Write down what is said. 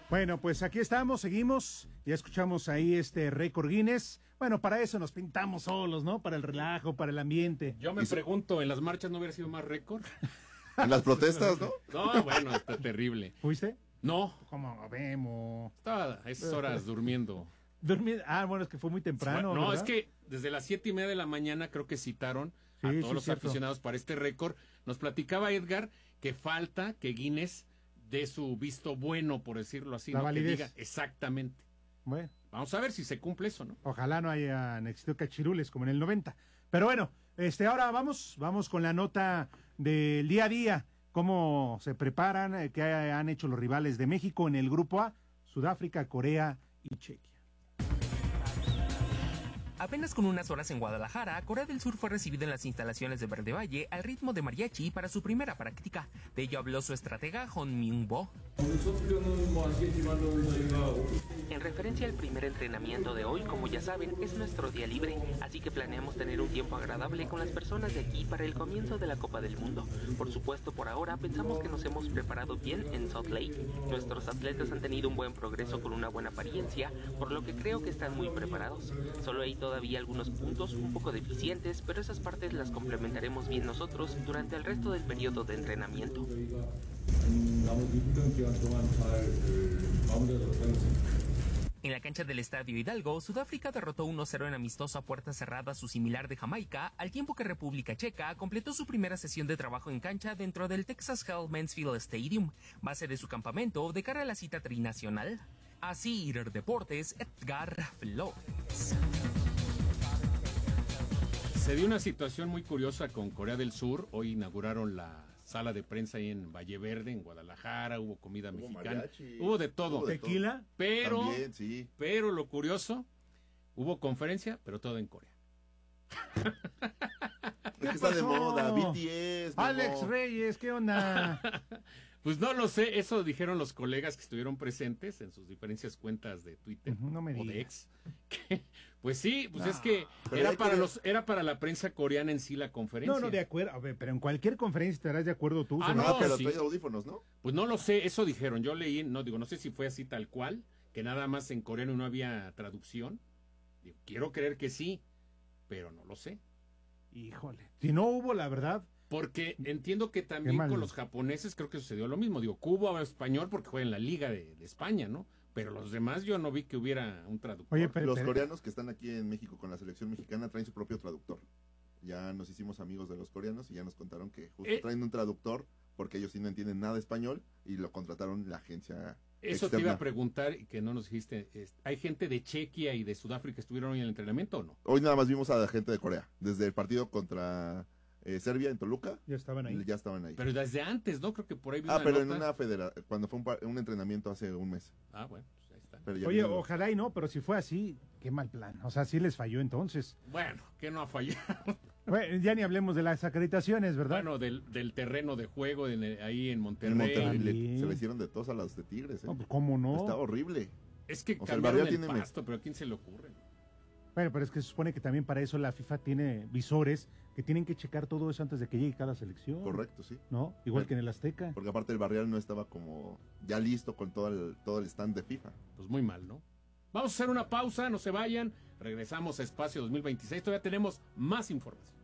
Bueno, pues aquí estamos, seguimos, ya escuchamos ahí este récord Guinness. Bueno, para eso nos pintamos solos, ¿no? Para el relajo, para el ambiente. Yo me pregunto, ¿en las marchas no hubiera sido más récord? En las protestas, ¿no? No, bueno, está terrible. ¿Fuiste? No. ¿Cómo vemos? Estaba a esas horas durmiendo. Bueno, es que fue muy temprano. No, ¿verdad? es que desde las 7:30 de la mañana creo que citaron a todos los cierto. aficionados para este récord. Nos platicaba Edgar que falta que Guinness dé su visto bueno, por decirlo así. La ¿no? validez. Que diga exactamente. Bueno, Vamos a ver si se cumple eso, ¿no? ojalá no hayan existido cachirules como en el 90. Pero bueno, ahora vamos con la nota del día a día. Cómo se preparan, qué han hecho los rivales de México en el grupo A, Sudáfrica, Corea y Chequia. Apenas con unas horas en Guadalajara, Corea del Sur fue recibido en las instalaciones de Verde Valle al ritmo de mariachi para su primera práctica. De ello habló su estratega Hon Myung-bo. En referencia al primer entrenamiento de hoy, como ya saben, es nuestro día libre, así que planeamos tener un tiempo agradable con las personas de aquí para el comienzo de la Copa del Mundo. Por supuesto, por ahora pensamos que nos hemos preparado bien en Salt Lake. Nuestros atletas han tenido un buen progreso con una buena apariencia, por lo que creo que están muy preparados. Solo hay todavía algunos puntos un poco deficientes, pero esas partes las complementaremos bien nosotros durante el resto del periodo de entrenamiento. En la cancha del Estadio Hidalgo, Sudáfrica derrotó 1-0 en amistoso a puerta cerrada a su similar de Jamaica, al tiempo que República Checa completó su primera sesión de trabajo en cancha dentro del Texas Hell Mansfield Stadium, base de su campamento de cara a la cita trinacional. Así, Deportes, Edgar Flores. Se dio una situación muy curiosa con Corea del Sur. Hoy inauguraron la sala de prensa ahí en Valle Verde, en Guadalajara. Hubo comida mexicana. Mariachi, hubo de todo. ¿Tequila? Pero, también, sí. pero lo curioso, hubo conferencia, pero todo en Corea. Es que está de pasó? moda, BTS. Alex Reyes, ¿qué onda? Pues no lo sé, eso dijeron los colegas que estuvieron presentes en sus diferentes cuentas de Twitter No me o de digas. X. Pues sí, pues es que Pero era para la prensa coreana en sí la conferencia. No, de acuerdo. A ver, pero en cualquier conferencia estarás de acuerdo tú. Ah, ¿no? No, pero sí. trae audífonos, ¿no? Pues no lo sé, eso dijeron. Yo leí, no sé si fue así tal cual, que nada más en coreano no había traducción. Digo, quiero creer que sí, pero no lo sé. Híjole. Si no hubo, la verdad. Porque entiendo que también Qué mal. con los japoneses creo que sucedió lo mismo. Digo, Cuba habla español porque juega en la Liga de España, ¿no? Pero los demás yo no vi que hubiera un traductor. Oye, pero Los coreanos que están aquí en México con la selección mexicana traen su propio traductor. Ya nos hicimos amigos de los coreanos y ya nos contaron que justo traen un traductor porque ellos sí no entienden nada de español y lo contrataron la agencia Eso externa. te iba a preguntar y que no nos dijiste. ¿Hay gente de Chequia y de Sudáfrica que estuvieron hoy en el entrenamiento o no? Hoy nada más vimos a la gente de Corea. Desde el partido contra Serbia en Toluca. Ya estaban ahí. Ya estaban ahí. Pero desde antes, ¿no? Creo que por ahí vi pero en nota. una cuando fue un entrenamiento hace un mes. Ah, bueno, pues ahí está. Pero ya Oye, vimos- ojalá y no, pero si fue así, qué mal plan. O sea, sí les falló entonces. Bueno, que no ha fallado. Bueno, ya ni hablemos de las acreditaciones, ¿verdad? Bueno, del terreno de juego ahí en en Monterrey. Monterrey También. se le hicieron de tos a los de Tigres. No, pues, ¿cómo no? Está horrible. Es que O sea, el cambiaron Barrial el tiene pasto, pero ¿a quién se le ocurre? Bueno, pero es que se supone que también para eso la FIFA tiene visores que tienen que checar todo eso antes de que llegue cada selección. Correcto, sí. ¿No? Igual Bueno. que en el Azteca. Porque aparte el Barrial no estaba como ya listo con todo el stand de FIFA. Pues muy mal, ¿no? Vamos a hacer una pausa, no se vayan. Regresamos a Espacio 2026. Todavía tenemos más información.